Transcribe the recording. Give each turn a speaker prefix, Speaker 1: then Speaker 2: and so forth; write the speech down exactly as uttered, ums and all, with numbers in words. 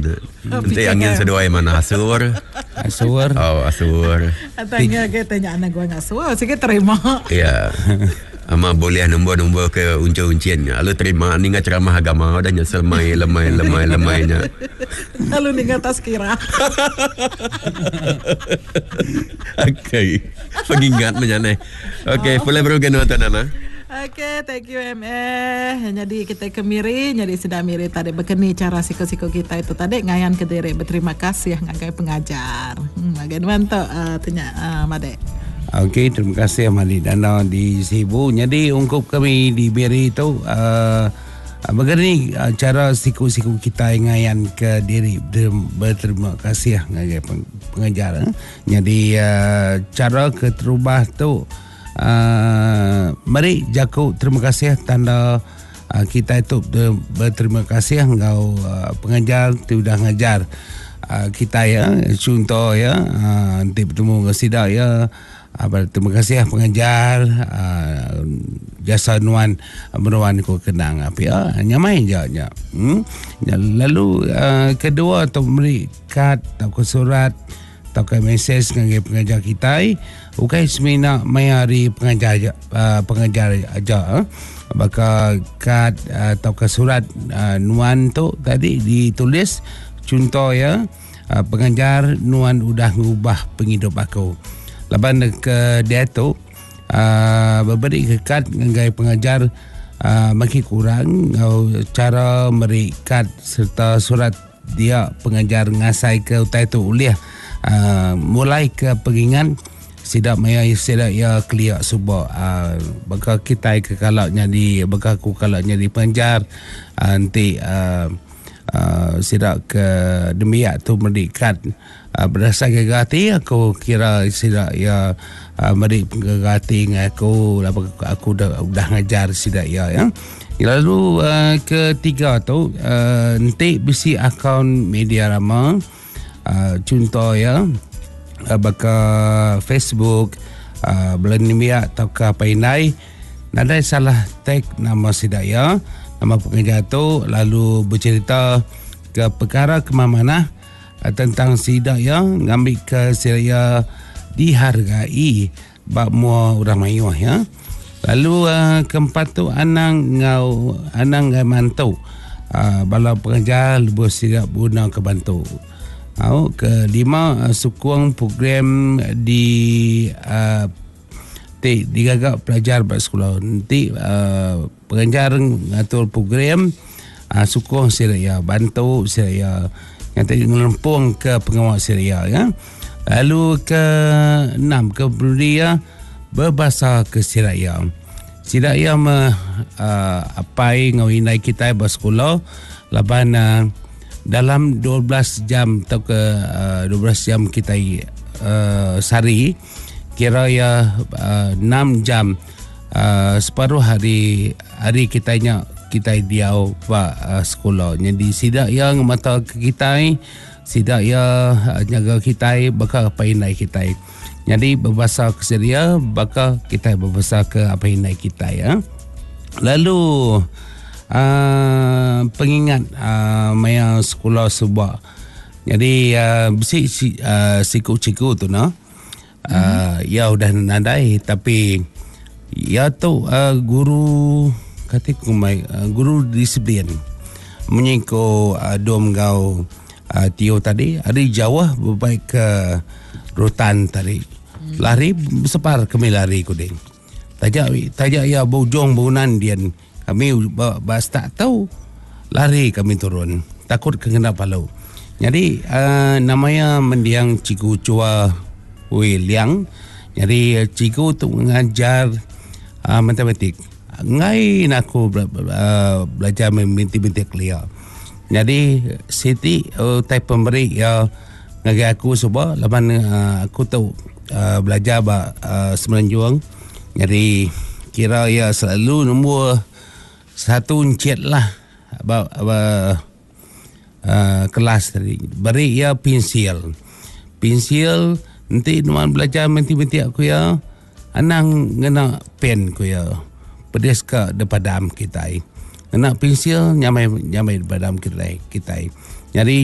Speaker 1: na. Nanti angin seduai mana asur.
Speaker 2: Asur.
Speaker 1: Oh, asur.
Speaker 3: Tanya ke tanya anak gua asur. Sige terima.
Speaker 1: Ya. Ama boleh nombor-nombor ke unca-unciannya. Lalu terima ni ngat ceramah agama dah nyesel mai lemai lemai lemainya.
Speaker 3: Lalu ni atas kira.
Speaker 1: Okey. Pengingat menyane. Okey, boleh berugan tuan Nana.
Speaker 3: Okay, thank you M A. Jadi kita kemiri, jadi sudah miri tadi bekeni cara siko-siko kita itu tadi ngayan ke diri. Berterima kasih ngagai pengajar. Hmm, bagaimana tu uh, tanya uh, Made.
Speaker 2: Okey, terima kasih Madi Dana di Sibu. Jadi ungkup kami di Miri itu uh, begini uh, cara siko-siko kita ngayan ke diri. Berterima kasih ngagai pengajar. Eh. Jadi uh, cara keterubah tu Uh, mari Jaku terima kasih tanda uh, kita itu berterima kasih engkau uh, pengajar sudah ngajar uh, kita ya contoh ya uh, nanti bertemu dengan sidak ya uh, terima kasih pengajar uh, jasa nuan menuan ko kenang apa ya nyamai je nya hmm? Lalu uh, kedua tu mari kad atau surat atau ke mesej dengan pengajar kita. Ukai semina mayari pengajar uh, pengajar aja uh. Baka kad uh, atau ke surat uh, nuan tu tadi ditulis contoh ya uh, pengajar nuan udah ngubah penghidup aku. Laban ke dia tu uh, berberi ke kad dengan pengajar uh, makin kurang uh, cara beri kad serta surat dia pengajar ngasai ke utai tu uliah uh, mulai ke pengingan sidak maya sidak ya clear subah uh, baka kita ke kalau jadi baka aku kalau jadi pengajar uh, nanti uh, uh, sidak ke demiak tu mendikat uh, berdasarkan gati aku kira sidak ya uh, medik gati dengan aku aku dah dah ngajar sidak ya ya. Lalu uh, ketiga tu uh, nanti bisi akaun media rama uh, contoh ya uh, baka Facebook uh, belanimia atau ke apa ini nada salah tag nama sidaya nama pengajar tu lalu bercerita ke perkara kemana uh, tentang sidaya ngambil ke sidaya dihargai bab mua orang mayuh ya. Lalu uh, keempat tu anang ngau anang ngai mantu uh, bala pengajar lebih siap guna ke bantu. Au kelima uh, sukung program di uh, ti digagak pelajar pada sekolah. Nanti uh, pengajar ngatur program uh, sukung saya bantu saya nanti ngelempung ke pengawal saya ya. Lalu ke enam ke Brudia berbahasa ke Siraya. Siraya me uh, apai ngawinai kita bersekolah laban uh, dalam dua belas jam atau ke uh, dua belas jam kita uh, sehari kira ya uh, enam jam uh, separuh hari hari kitanya kita diau ba uh, sekolah. Jadi sidak yang mata kita sidak ya jaga kita bakal apai naik kita. Jadi berbahasa ke Syria bakal kita berbahasa ke apa yang naik kita ya. Lalu uh, pengingat uh, maya sekolah sebuah. Jadi uh, si si uh, siku-siku tu no. Uh, hmm. Ya udah nadai tapi ya tu uh, guru kata kumai uh, guru disiplin menyiko uh, dom gau uh, Tio tadi ada Jawa berbaik ke rutan tadi hmm. lari separ kami lari kuding tajak tajak ya bojong bonan dian kami bas tak tahu lari kami turun takut kena palau. Jadi uh, namanya mendiang Ciku Chua Hui Liang. Jadi Ciku tu mengajar uh, matematik ngai aku uh, belajar bintik-bintik liar. Jadi Siti uh, type pemberi ya ngagai aku sebab laban uh, aku tahu uh, belajar ba uh, semenanjung. Jadi kira ya selalu nombor satu encet lah ba, ba uh, kelas tadi. Beri ya pensil. Pensil nanti nuan belajar bintik-bintik aku ya anang ngena pen ku ya. Pedes ke depan dam kita. Kena pensil nyamai nyamai depan dam kita. Kita. Jadi